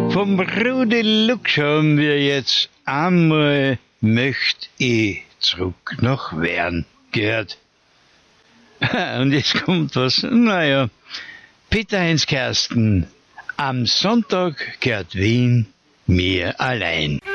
Vom Rudi Lux haben wir jetzt einmal möcht ich zurück nach Wern gehört. Und jetzt kommt was, naja, Peter-Heinz Kersten, am Sonntag gehört Wien mir allein.